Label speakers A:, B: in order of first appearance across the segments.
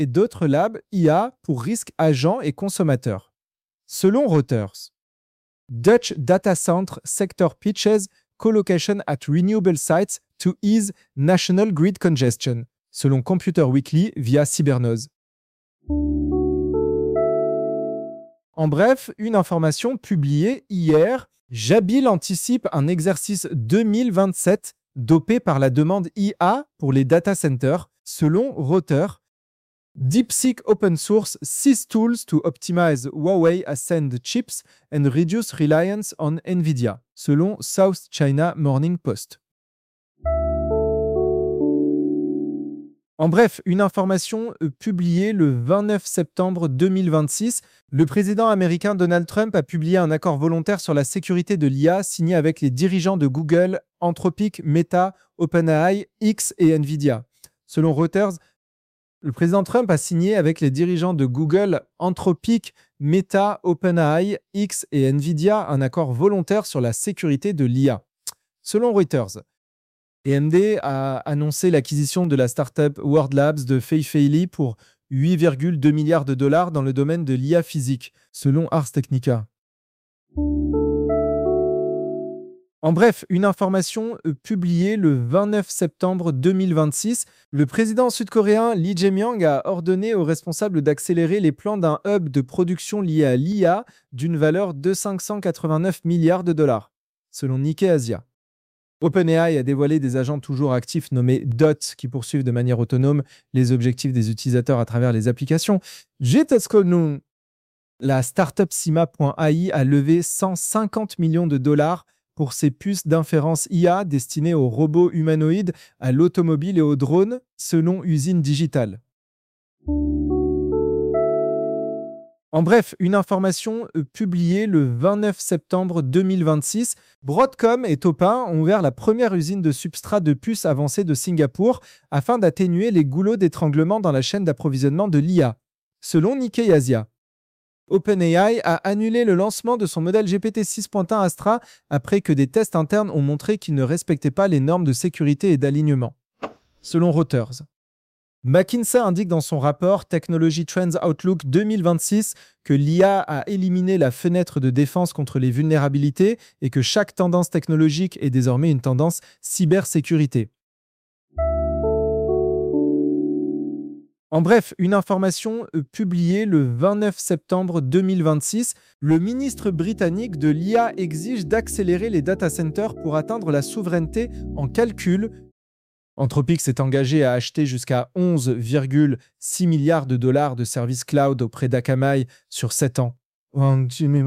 A: et d'autres labs IA pour risques agents et consommateurs. Selon Reuters, Dutch data center sector pitches co-location at renewable sites to ease national grid congestion, selon Computer Weekly via Cybernose. En bref, une information publiée hier, Jabil anticipe un exercice 2027 dopé par la demande IA pour les data centers, selon Reuters. DeepSeek Open Source 6 tools to optimize Huawei Ascend chips and reduce reliance on NVIDIA, selon South China Morning Post. En bref, une information publiée le 29 septembre 2026, le président américain Donald Trump a publié un accord volontaire sur la sécurité de l'IA signé avec les dirigeants de Google, Anthropic, Meta, OpenAI, X et NVIDIA. Selon Reuters, le président Trump a signé avec les dirigeants de Google, Anthropic, Meta, OpenAI, X et NVIDIA un accord volontaire sur la sécurité de l'IA. Selon Reuters, AMD a annoncé l'acquisition de la startup World Labs de Fei Fei Li pour 8,2 milliards de dollars dans le domaine de l'IA physique, selon Ars Technica. En bref, une information publiée le 29 septembre 2026, le président sud-coréen Lee Jae-myung a ordonné aux responsables d'accélérer les plans d'un hub de production lié à l'IA d'une valeur de 589 milliards de dollars, selon Nikkei Asia. OpenAI a dévoilé des agents toujours actifs nommés DOT qui poursuivent de manière autonome les objectifs des utilisateurs à travers les applications. La startup Sima.ai a levé 150 millions de dollars pour ses puces d'inférence IA destinées aux robots humanoïdes, à l'automobile et aux drones, selon Usine Digital. En bref, une information publiée le 29 septembre 2026, Broadcom et Topin ont ouvert la première usine de substrat de puces avancées de Singapour afin d'atténuer les goulots d'étranglement dans la chaîne d'approvisionnement de l'IA, selon Nikkei Asia. OpenAI a annulé le lancement de son modèle GPT 6.1 Astra après que des tests internes ont montré qu'il ne respectait pas les normes de sécurité et d'alignement, selon Reuters. McKinsey indique dans son rapport Technology Trends Outlook 2026 que l'IA a éliminé la fenêtre de défense contre les vulnérabilités et que chaque tendance technologique est désormais une tendance cybersécurité. En bref, une information publiée le 29 septembre 2026, le ministre britannique de l'IA exige d'accélérer les data centers pour atteindre la souveraineté en calcul. Anthropic s'est engagé à acheter jusqu'à 11,6 milliards de dollars de services cloud auprès d'Akamai sur 7 ans. En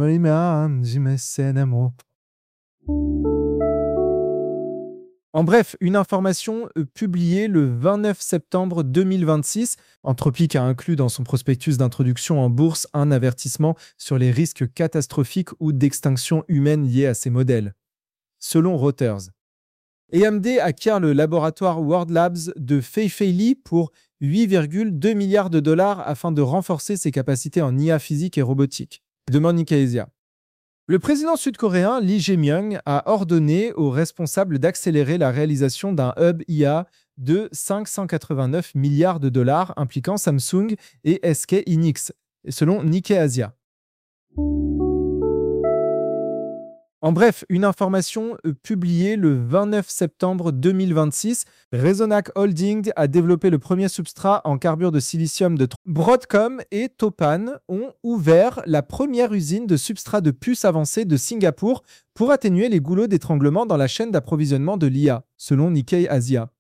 A: bref, une information publiée le 29 septembre 2026, Anthropic a inclus dans son prospectus d'introduction en bourse un avertissement sur les risques catastrophiques ou d'extinction humaine liés à ces modèles. Selon Reuters, AMD acquiert le laboratoire World Labs de Fei Fei Li pour 8,2 milliards de dollars afin de renforcer ses capacités en IA physique et robotique, demande Nikkei Asia. Le président sud-coréen Lee Jae-myung a ordonné aux responsables d'accélérer la réalisation d'un hub IA de 589 milliards de dollars impliquant Samsung et SK Hynix, selon Nikkei Asia. En bref, une information publiée le 29 septembre 2026, Resonac Holding a développé le premier substrat en carbure de silicium de Broadcom et Topan ont ouvert la première usine de substrat de puces avancées de Singapour pour atténuer les goulots d'étranglement dans la chaîne d'approvisionnement de l'IA, selon Nikkei Asia.